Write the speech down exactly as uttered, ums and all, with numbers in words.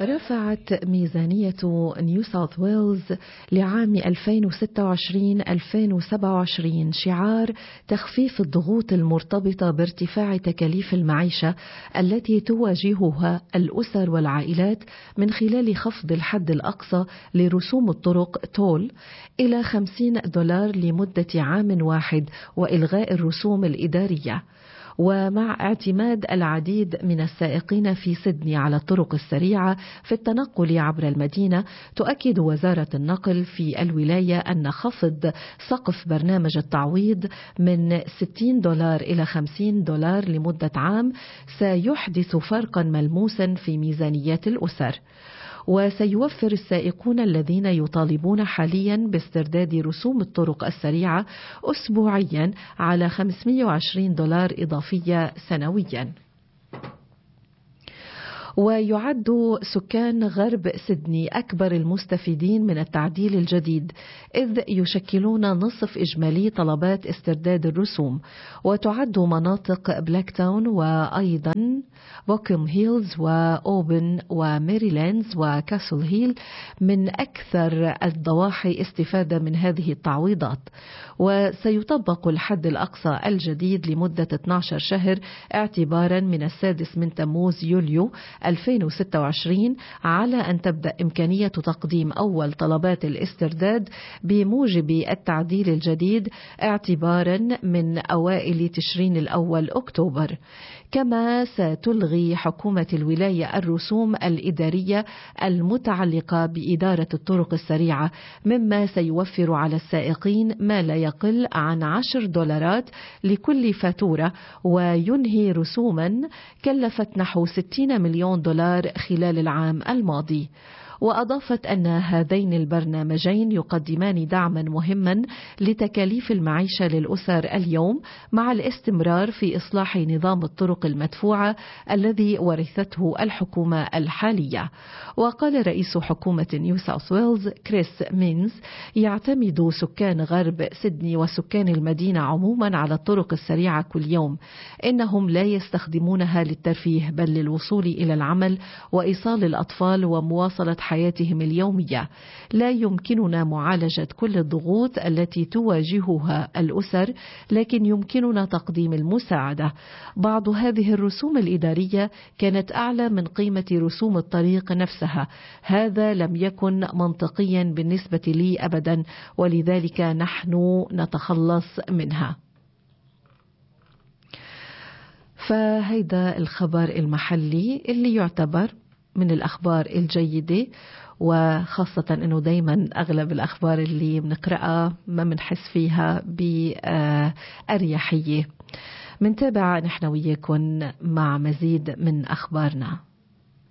ورفعت ميزانية نيو ساوث ويلز لعام ألفين وستة وعشرين ألفين وسبعة وعشرين شعار تخفيف الضغوط المرتبطة بارتفاع تكاليف المعيشة التي تواجهها الأسر والعائلات من خلال خفض الحد الأقصى لرسوم الطرق تول إلى خمسين دولار لمدة عام واحد وإلغاء الرسوم الإدارية. ومع اعتماد العديد من السائقين في سيدني على الطرق السريعة في التنقل عبر المدينة، تؤكد وزارة النقل في الولاية أن خفض سقف برنامج التعويض من ستين دولار إلى خمسين دولار لمدة عام سيحدث فرقا ملموسا في ميزانيات الأسر. وسيوفر السائقون الذين يطالبون حاليا باسترداد رسوم الطرق السريعة أسبوعيا على خمسمائة وعشرين دولار إضافية سنويا. ويعد سكان غرب سيدني أكبر المستفيدين من التعديل الجديد، إذ يشكلون نصف إجمالي طلبات استرداد الرسوم. وتعد مناطق بلاك تاون وأيضا بوكم هيلز وأوبن وميريلاندز وكاسل هيل من أكثر الضواحي استفادة من هذه التعويضات. وسيطبق الحد الأقصى الجديد لمدة اثني عشر شهر اعتبارا من السادس من تموز يوليو ألفين وستة وعشرين، على أن تبدأ إمكانية تقديم أول طلبات الاسترداد بموجب التعديل الجديد اعتبارا من أوائل تشرين الأول أكتوبر. كما ستلغي حكومة الولاية الرسوم الإدارية المتعلقة بإدارة الطرق السريعة، مما سيوفر على السائقين ما لا يقل عن عشر دولارات لكل فاتورة، وينهي رسوما كلفت نحو ستين مليون دولار خلال العام الماضي. وأضافت أن هذين البرنامجين يقدمان دعما مهما لتكاليف المعيشة للأسر اليوم، مع الاستمرار في إصلاح نظام الطرق المدفوعة الذي ورثته الحكومة الحالية. وقال رئيس حكومة نيو ساوث ويلز كريس مينز: يعتمد سكان غرب سيدني وسكان المدينة عموما على الطرق السريعة كل يوم. إنهم لا يستخدمونها للترفيه بل للوصول إلى العمل وإيصال الأطفال ومواصلة حياتهم اليومية. لا يمكننا معالجة كل الضغوط التي تواجهها الأسر، لكن يمكننا تقديم المساعدة. بعض هذه الرسوم الإدارية كانت أعلى من قيمة رسوم الطريق نفسها. هذا لم يكن منطقيا بالنسبة لي أبدا، ولذلك نحن نتخلص منها. فهيدا الخبر المحلي اللي يعتبر من الأخبار الجيدة، وخاصة أنه دايما أغلب الأخبار اللي بنقرأها ما بنحس فيها بأريحية. منتابع نحن وياكم مع مزيد من أخبارنا.